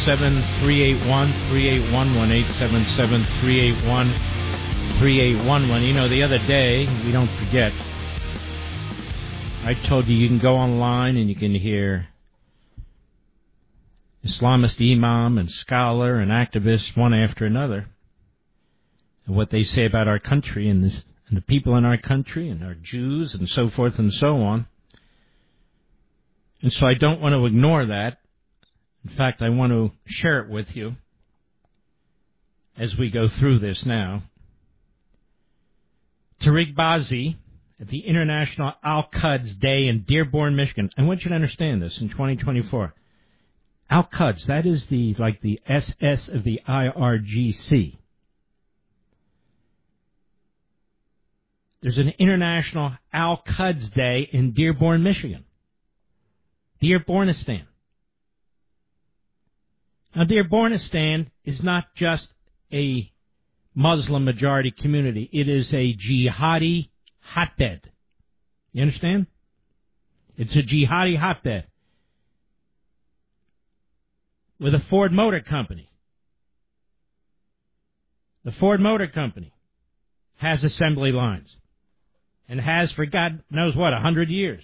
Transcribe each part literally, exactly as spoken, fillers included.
seven, three eight one, three eight one one, eight seven seven, three eight one, three eight one one. You know, the other day, we don't forget, I told you you can go online and you can hear Islamist imam and scholar and activist one after another, and what they say about our country and, this, and the people in our country and our Jews and so forth and so on. And so I don't want to ignore that. In fact, I want to share it with you as we go through this now. Tariq Bazzi at the International Al-Quds Day in Dearborn, Michigan. I want you to understand this in twenty twenty-four. Al-Quds, that is the like the S S of the I R G C. There's an International Al-Quds Day in Dearborn, Michigan. Dearbornistan. Now, Dearbornistan is not just a Muslim majority community. It is a jihadi hotbed. You understand? It's a jihadi hotbed with a Ford Motor Company. The Ford Motor Company has assembly lines and has for God knows what, a hundred years.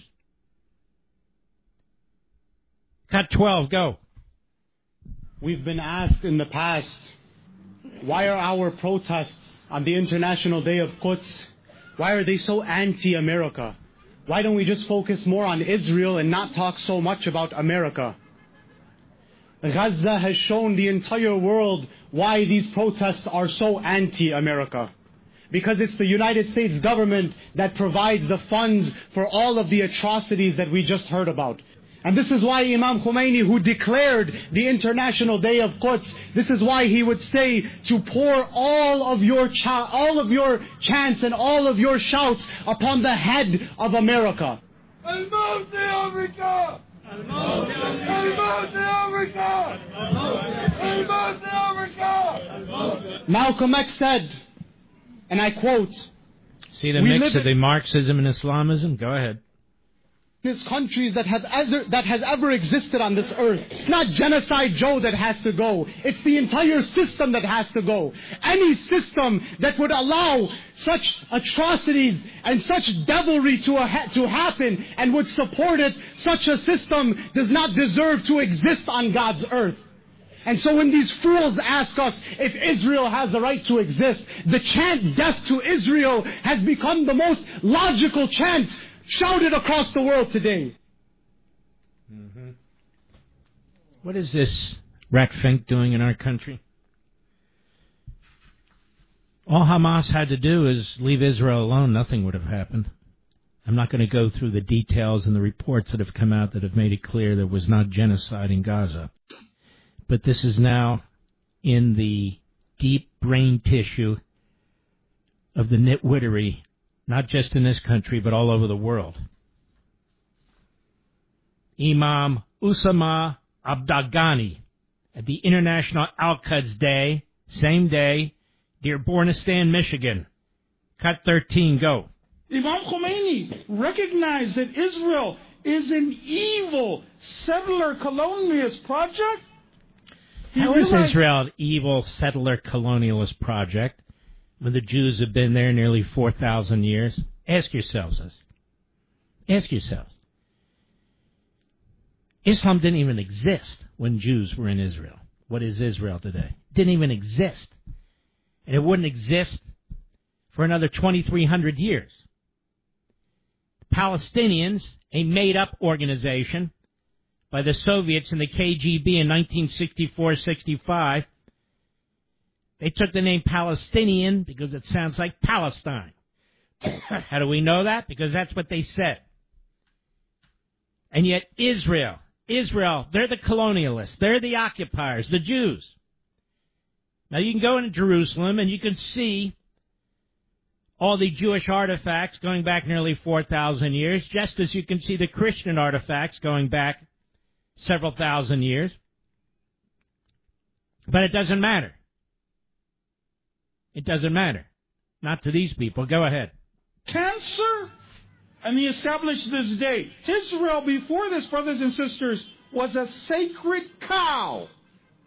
Cut twelve, go. We've been asked in the past, why are our protests on the International Day of Quds, why are they so anti-America? Why don't we just focus more on Israel and not talk so much about America? Gaza has shown the entire world why these protests are so anti-America. Because it's the United States government that provides the funds for all of the atrocities that we just heard about. And this is why Imam Khomeini, who declared the International Day of Quds, this is why he would say to pour all of your cha- all of your chants and all of your shouts upon the head of America. Al-Maut America! Al-Maut America! Al-Maut America! Malcolm X said, and I quote, see the mix of the Marxism and Islamism? Go ahead. There's countries that has ever, that has ever existed on this earth. It's not Genocide Joe that has to go. It's the entire system that has to go. Any system that would allow such atrocities and such devilry to, ha- to happen and would support it, such a system does not deserve to exist on God's earth. And so when these fools ask us if Israel has the right to exist, the chant death to Israel has become the most logical chant shouted across the world today. Mm-hmm. What is this rat Fink doing in our country? All Hamas had to do is leave Israel alone. Nothing would have happened. I'm not going to go through the details and the reports that have come out that have made it clear there was not genocide in Gaza. But this is now in the deep brain tissue of the nitwittery, not just in this country, but all over the world. Imam Usama Abdaghani at the International Al-Quds Day, same day, Dearbornistan, Michigan. Cut thirteen, go. Imam Khomeini recognized that Israel is an evil settler colonialist project. He How is realized- Israel an evil settler colonialist project when the Jews have been there nearly four thousand years? Ask yourselves this. Ask yourselves. Islam didn't even exist when Jews were in Israel. What is Israel today? It didn't even exist. And it wouldn't exist for another twenty-three hundred years. The Palestinians, a made-up organization by the Soviets and the K G B in nineteen sixty-four sixty-five, they took the name Palestinian because it sounds like Palestine. How do we know that? Because that's what they said. And yet Israel, Israel, they're the colonialists. They're the occupiers, the Jews. Now you can go into Jerusalem and you can see all the Jewish artifacts going back nearly four thousand years, just as you can see the Christian artifacts going back several thousand years. But it doesn't matter. It doesn't matter. Not to these people. Go ahead. Cancer? And he established this day. Israel, before this, brothers and sisters, was a sacred cow.